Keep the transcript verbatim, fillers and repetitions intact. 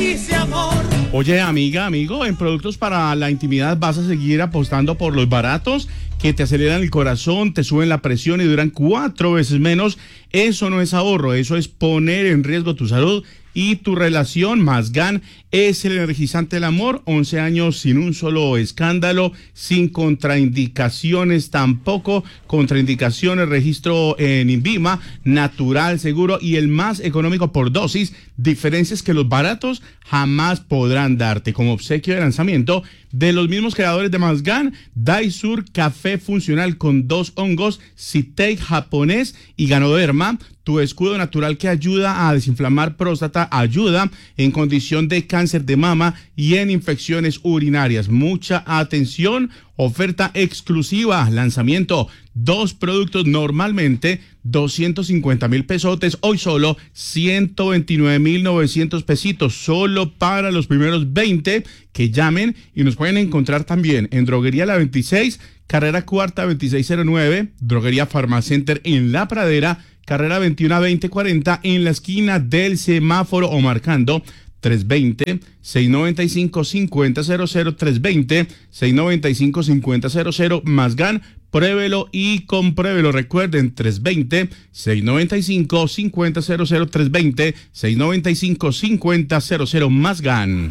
dice amor. Oye, amiga, amigo, en productos para la intimidad vas a seguir apostando por los baratos que te aceleran el corazón, te suben la presión y duran cuatro veces menos. Eso no es ahorro, eso es poner en riesgo tu salud y tu relación. Masgan es el energizante del amor, once años sin un solo escándalo, sin contraindicaciones tampoco, contraindicaciones, registro en INVIMA, natural, seguro y el más económico por dosis, diferencias que los baratos jamás podrán darte. Como obsequio de lanzamiento de los mismos creadores de Masgan, Daisur Café Funcional con dos hongos, Citec japonés y Ganoderma, tu escudo natural que ayuda a desinflamar próstata, ayuda en condición de cáncer de mama y en infecciones urinarias. Mucha atención, oferta exclusiva, lanzamiento, dos productos normalmente doscientos cincuenta mil pesotes, hoy solo ciento veintinueve mil novecientos pesitos, solo para los primeros veinte que llamen, y nos pueden encontrar también en Droguería La veintiséis, carrera cuarta veintiséis cero nueve, Droguería Farmacenter en La Pradera, carrera veintiuno veinte cuarenta en la esquina del semáforo o marcando tres dos cero, seis nueve cinco, cinco cero cero cero, tres dos cero, seis nueve cinco, cinco cero cero cero, Masgan, pruébelo y compruébelo. Recuerden, tres dos cero, seis nueve cinco, cinco cero cero cero, tres dos cero, seis nueve cinco, cinco cero cero, Masgan.